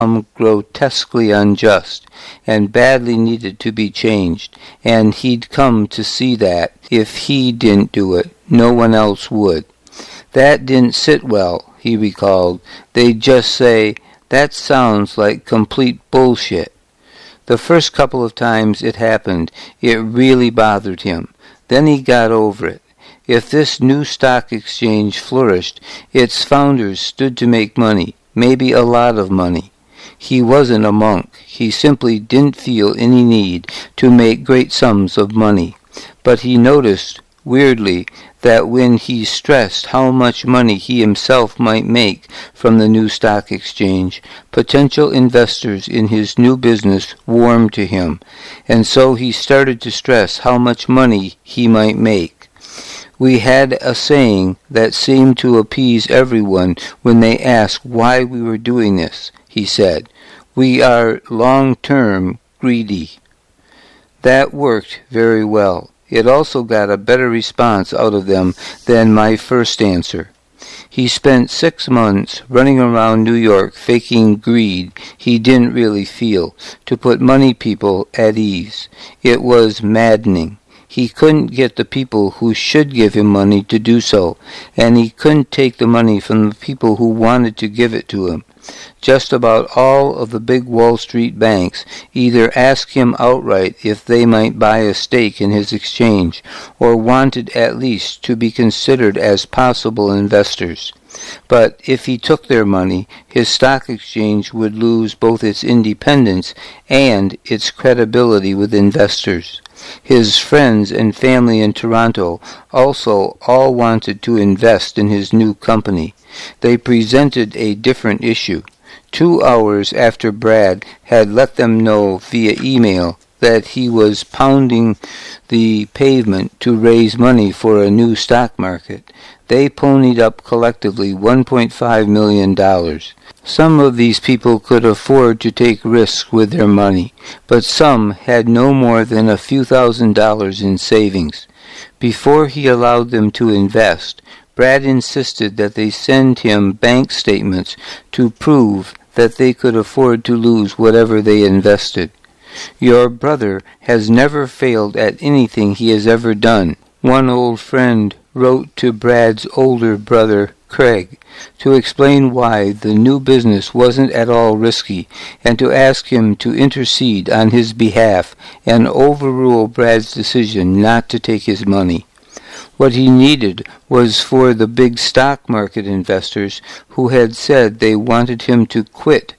grotesquely unjust and badly needed to be changed, and he'd come to see that if he didn't do it, no one else would. That didn't sit well, he recalled. They'd just say, "That sounds like complete bullshit." The first couple of times it happened, it really bothered him. Then he got over it. If this new stock exchange flourished, its founders stood to make money, maybe a lot of money. He wasn't a monk. He simply didn't feel any need to make great sums of money. But he noticed, weirdly, that when he stressed how much money he himself might make from the new stock exchange, potential investors in his new business warmed to him, and so he started to stress how much money he might make. We had a saying that seemed to appease everyone when they asked why we were doing this, he said. "We are long-term greedy." That worked very well. It also got a better response out of them than my first answer. He spent 6 months running around New York faking greed he didn't really feel, to put money people at ease. It was maddening. He couldn't get the people who should give him money to do so, and he couldn't take the money from the people who wanted to give it to him. Just about all of the big Wall Street banks either asked him outright if they might buy a stake in his exchange, or wanted at least to be considered as possible investors. But if he took their money, his stock exchange would lose both its independence and its credibility with investors. His friends and family in Toronto also all wanted to invest in his new company. They presented a different issue. 2 hours after Brad had let them know via email that he was pounding the pavement to raise money for a new stock market, they ponied up collectively $1.5 million. Some of these people could afford to take risks with their money, but some had no more than a few $1,000s in savings. Before he allowed them to invest, Brad insisted that they send him bank statements to prove that they could afford to lose whatever they invested. "Your brother has never failed at anything he has ever done," one old friend wrote to Brad's older brother, Craig, to explain why the new business wasn't at all risky, and to ask him to intercede on his behalf and overrule Brad's decision not to take his money. What he needed was for the big stock market investors who had said they wanted him to quit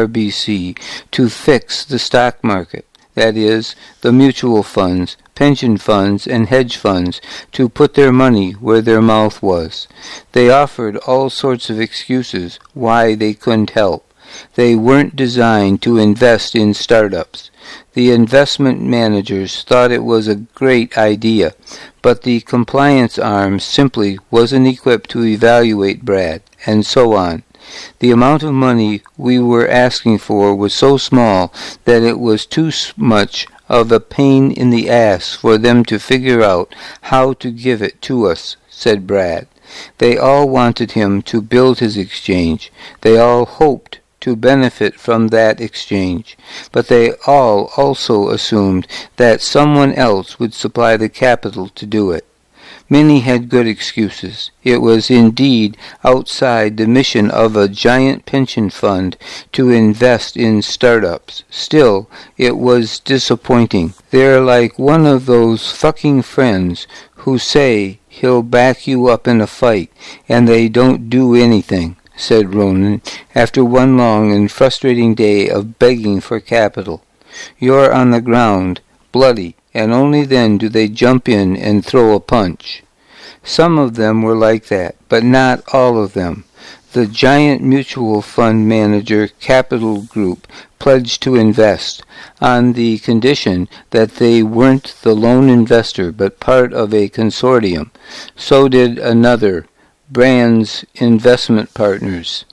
RBC to fix the stock market, that is, the mutual funds, pension funds, and hedge funds, to put their money where their mouth was. They offered all sorts of excuses why they couldn't help. They weren't designed to invest in startups. The investment managers thought it was a great idea, but the compliance arm simply wasn't equipped to evaluate Brad, and so on. The amount of money we were asking for was so small that it was too much of a pain in the ass for them to figure out how to give it to us, said Brad. They all wanted him to build his exchange. They all hoped to benefit from that exchange, but they all also assumed that someone else would supply the capital to do it. Many had good excuses. It was indeed outside the mission of a giant pension fund to invest in startups. Still, it was disappointing. They're like one of those fucking friends who say he'll back you up in a fight, and they don't do anything, said Ronan, after one long and frustrating day of begging for capital. You're on the ground, bloody, and only then do they jump in and throw a punch. Some of them were like that, but not all of them. The giant mutual fund manager Capital Group pledged to invest, on the condition that they weren't the lone investor but part of a consortium. So did another, Brand's Investment Partners,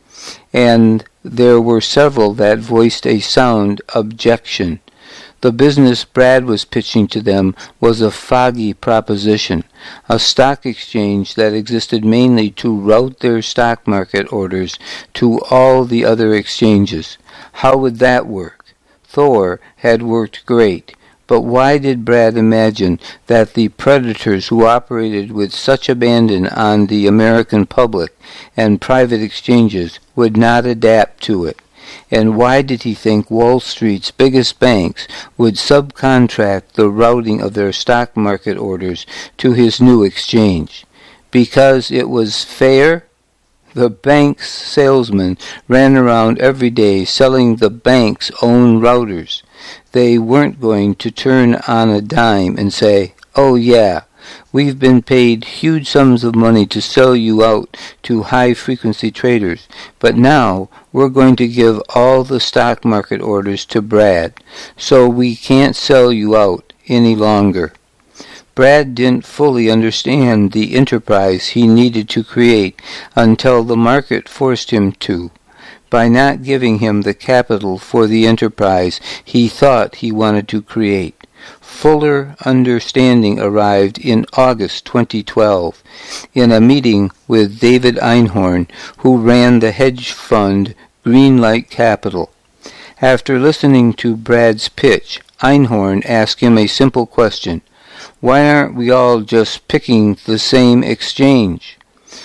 and there were several that voiced a sound objection. The business Brad was pitching to them was a foggy proposition, a stock exchange that existed mainly to route their stock market orders to all the other exchanges. How would that work? Thor had worked great. But why did Brad imagine that the predators who operated with such abandon on the American public and private exchanges would not adapt to it? And why did he think Wall Street's biggest banks would subcontract the routing of their stock market orders to his new exchange? Because it was fair? The bank's salesmen ran around every day selling the bank's own routers. They weren't going to turn on a dime and say, "Oh yeah, we've been paid huge sums of money to sell you out to high-frequency traders, but now we're going to give all the stock market orders to Brad, so we can't sell you out any longer." Brad didn't fully understand the enterprise he needed to create until the market forced him to, by not giving him the capital for the enterprise he thought he wanted to create. Fuller understanding arrived in August 2012 in a meeting with David Einhorn, who ran the hedge fund Greenlight Capital. After listening to Brad's pitch, Einhorn asked him a simple question. Why aren't we all just picking the same exchange?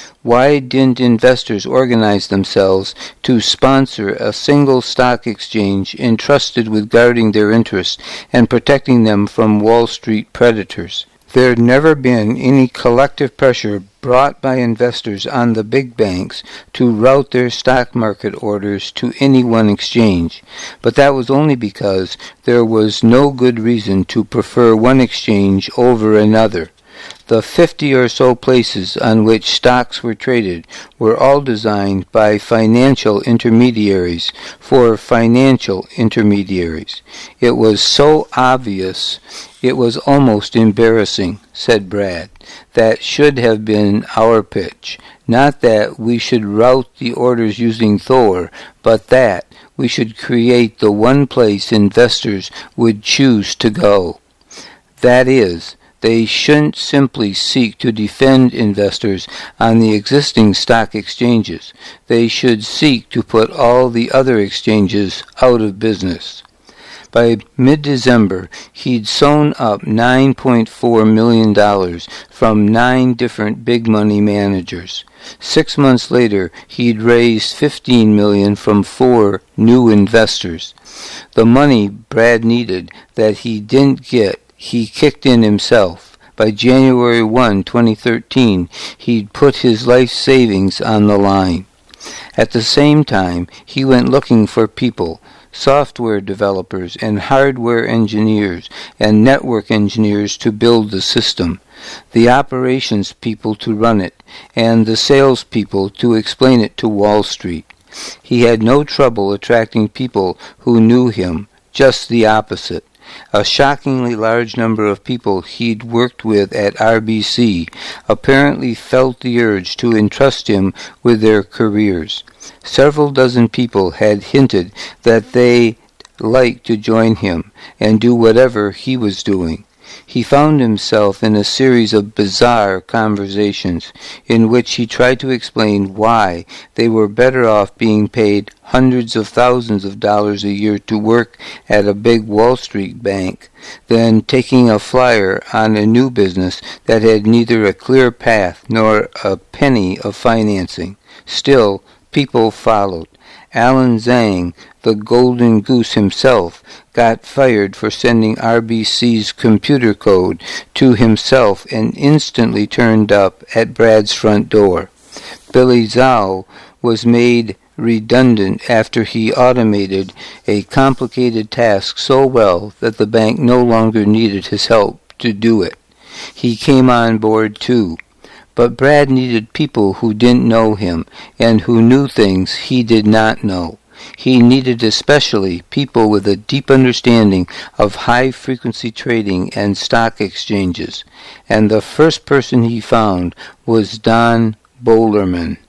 Why didn't investors organize themselves to sponsor a single stock exchange entrusted with guarding their interests and protecting them from Wall Street predators? There had never been any collective pressure brought by investors on the big banks to route their stock market orders to any one exchange, but that was only because there was no good reason to prefer one exchange over another. The 50 or so places on which stocks were traded were all designed by financial intermediaries for financial intermediaries. It was so obvious it was almost embarrassing, said Brad. That should have been our pitch. Not that we should route the orders using Thor, but that we should create the one place investors would choose to go. That is, they shouldn't simply seek to defend investors on the existing stock exchanges. They should seek to put all the other exchanges out of business. By mid-December, he'd sewn up $9.4 million from 9 different big money managers. 6 months later, he'd raised $15 million from 4 new investors. The money Brad needed that he didn't get, he kicked in himself. By January 1, 2013, he'd put his life savings on the line. At the same time, he went looking for people, software developers and hardware engineers and network engineers to build the system, the operations people to run it, and the sales people to explain it to Wall Street. He had no trouble attracting people who knew him, just the opposite. A shockingly large number of people he'd worked with at RBC apparently felt the urge to entrust him with their careers. Several dozen people had hinted that they'd like to join him and do whatever he was doing. He found himself in a series of bizarre conversations in which he tried to explain why they were better off being paid hundreds of thousands of dollars a year to work at a big Wall Street bank than taking a flyer on a new business that had neither a clear path nor a penny of financing. Still, people followed. Alan Zhang, the golden goose himself, got fired for sending RBC's computer code to himself and instantly turned up at Brad's front door. Billy Zhao was made redundant after he automated a complicated task so well that the bank no longer needed his help to do it. He came on board too. But Brad needed people who didn't know him and who knew things he did not know. He needed especially people with a deep understanding of high-frequency trading and stock exchanges. And the first person he found was Don Bolerman.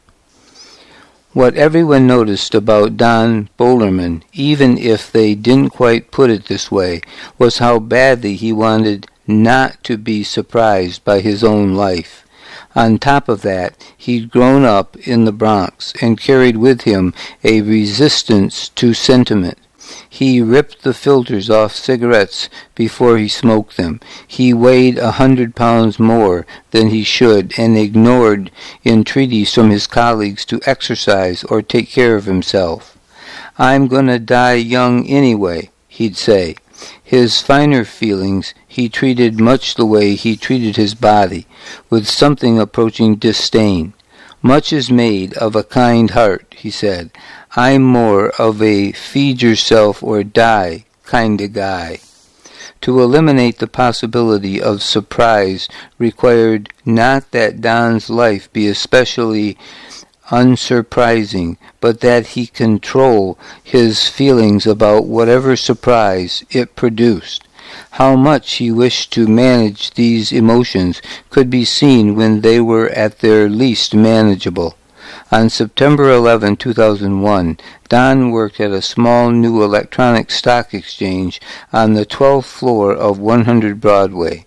What everyone noticed about Don Bolerman, even if they didn't quite put it this way, was how badly he wanted not to be surprised by his own life. On top of that, he'd grown up in the Bronx and carried with him a resistance to sentiment. He ripped the filters off cigarettes before he smoked them. He weighed 100 pounds more than he should and ignored entreaties from his colleagues to exercise or take care of himself. "I'm gonna die young anyway," he'd say. His finer feelings he treated much the way he treated his body, with something approaching disdain. "Much is made of a kind heart," he said. "I'm more of a feed-yourself-or-die kind of guy." To eliminate the possibility of surprise required not that Don's life be especially unsurprising, but that he control his feelings about whatever surprise it produced. How much he wished to manage these emotions could be seen when they were at their least manageable. On September 11, 2001, Don worked at a small new electronic stock exchange on the 12th floor of 100 Broadway,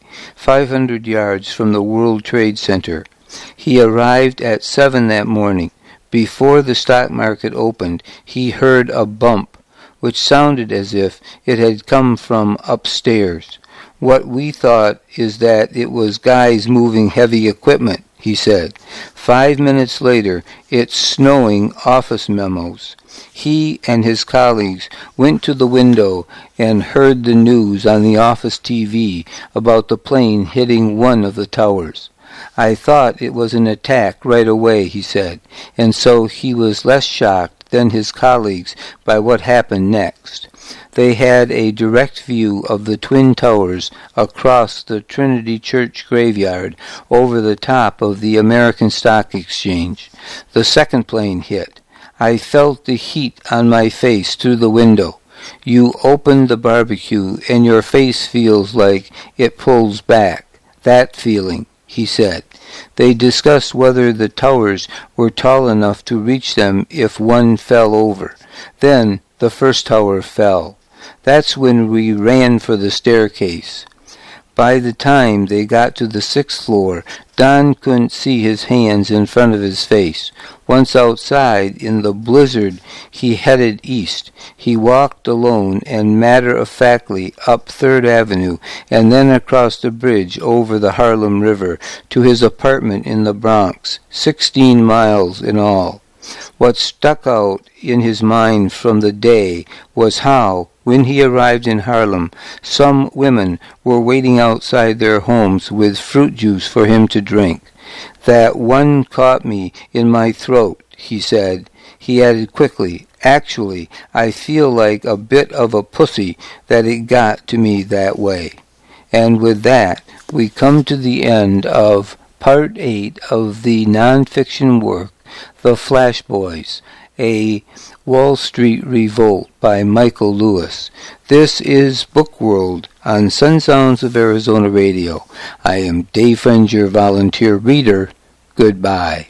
500 yards from the World Trade Center. He arrived at 7 that morning. Before the stock market opened, he heard a bump, which sounded as if it had come from upstairs. "What we thought is that it was guys moving heavy equipment," he said. 5 minutes later, it's snowing office memos. He and his colleagues went to the window and heard the news on the office TV about the plane hitting one of the towers. "I thought it was an attack right away," he said, and so he was less shocked than his colleagues by what happened next. They had a direct view of the Twin Towers across the Trinity Church graveyard over the top of the American Stock Exchange. The second plane hit. I felt the heat on my face through the window. You open the barbecue and your face feels like it pulls back. That feeling, he said. They discussed whether the towers were tall enough to reach them if one fell over. Then the first tower fell. That's when we ran for the staircase. By the time they got to the 6th floor, Don couldn't see his hands in front of his face. Once outside, in the blizzard, he headed east. He walked alone and matter-of-factly up 3rd Avenue and then across the bridge over the Harlem River to his apartment in the Bronx, 16 miles in all. What stuck out in his mind from the day was how, when he arrived in Harlem, some women were waiting outside their homes with fruit juice for him to drink. "That one caught me in my throat," he said. He added quickly, "Actually, I feel like a bit of a pussy that it got to me that way." And with that, we come to the end of Part 8 of the nonfiction work, The Flash Boys, a Wall Street Revolt by Michael Lewis. This is Book World on Sun Sounds of Arizona Radio. I am Dave Friend, your volunteer reader. Goodbye.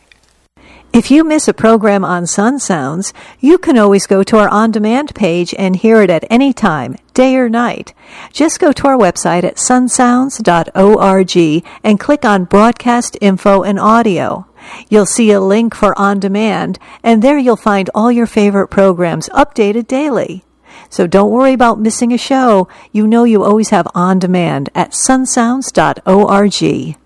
If you miss a program on Sun Sounds, you can always go to our on-demand page and hear it at any time, day or night. Just go to our website at sunsounds.org and click on Broadcast Info and Audio. You'll see a link for On Demand, and there you'll find all your favorite programs updated daily. So don't worry about missing a show. You know you always have On Demand at sunsounds.org.